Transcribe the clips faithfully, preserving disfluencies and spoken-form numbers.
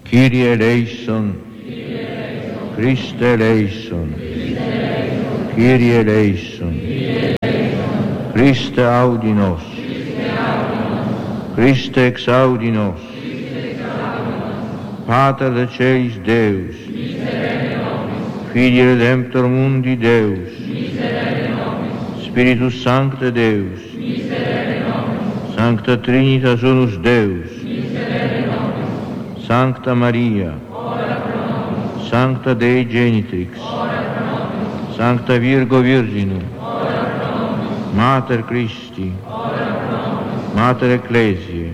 Kyrie eleison, Christe eleison, Kyrie eleison, Christe audi nos, Christe exaudi nos, Pater de Celis Deus, Filii Redemptor Mundi Deus, Spiritus Sancte Deus, Sancta Trinitas Unus Deus, Sancta Maria, Sancta Dei Genitrix, Sancta Virgo Virginum, Mater Christi, Mater Ecclesiae,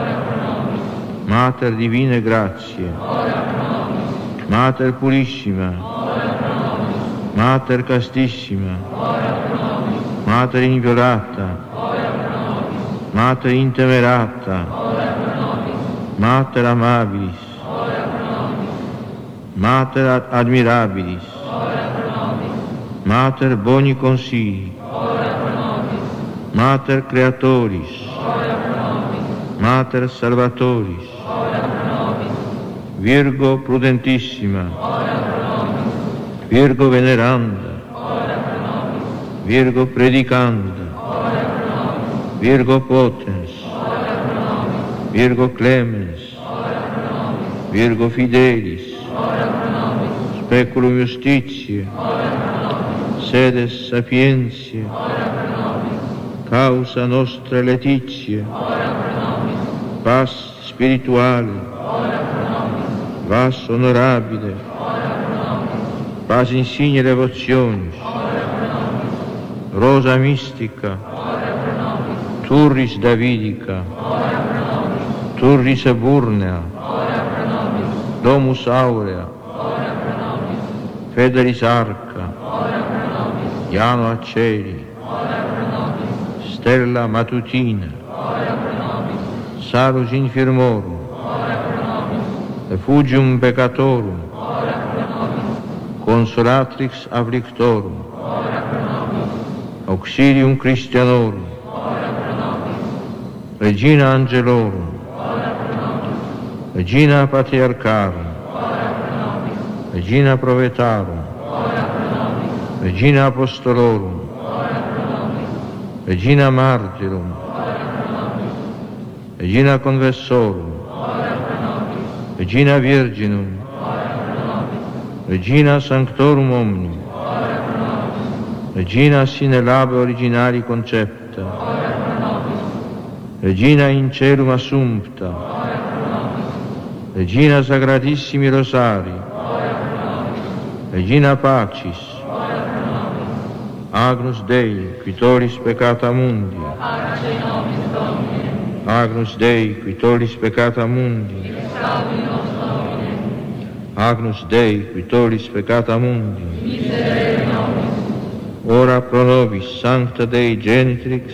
Mater Divine Grazie, Mater Purissima, Mater Castissima, Mater Inviolata, Mater Intemerata, Mater Amabilis, Mater ad Admirabilis, Mater Boni Consigli, Mater Creatoris, Mater Salvatoris, Virgo Prudentissima, Virgo Veneranda, Virgo Predicanda, Virgo Potens, Virgo Clemens, Virgo Fidelis, Speculum Justitiae, Sedes Sapientiae, Causa Nostra Laetitia, Paz Spirituale, Vas Honorabile, Paz Insigne Devotionis, Rosa Mystica, Turris Davidica, Turris Eburnea, Domus Aurea, Federis Arca, Iano Aceli, Stella Matutina, Salus Infirmorum, Refugium Peccatorum, Consolatrix Afflictorum, Auxilium Christianorum, Regina Angelorum, Regina Patriarcharum, Regina Prophetarum, Regina Apostolorum, Regina Martyrum, Regina Conversorum, Regina Virginum, Regina Sanctorum Omnium, Regina sine labe originali concepta, Regina in celum assumpta, Regina Sacratissimi Rosari, Regina Pacis, Agnus Dei, qui tollis peccata mundi, Agnus Dei, qui tollis peccata mundi, Agnus Dei, qui tollis peccata mundi, ora pro nobis Sancta Dei Genitrix,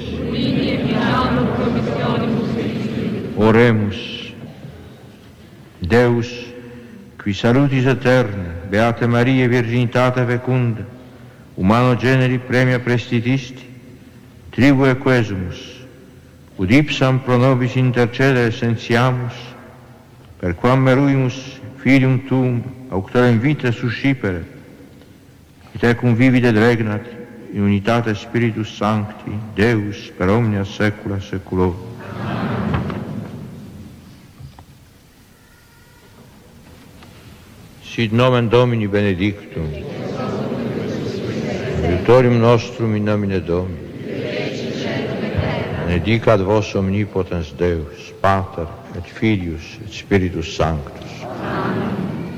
oremus. Deus, qui salutis aeterne, Beate Maria, Virginitate fecunda, humano generi premia prestitisti, tribu equesumus, ud ipsam pro nobis intercedere sentiamus, per quam meruimus filium tuum, auctorem vita suscipere, et ecum vivit et regnat in unitate Spiritus Sancti, Deus, per omnia saecula saeculorum. Sit nomen Domini benedictum, aiutorium nostrum in nomine Domini, benedicat vos omnipotens Deus, Pater et Filius et Spiritus Sanctus. Amen.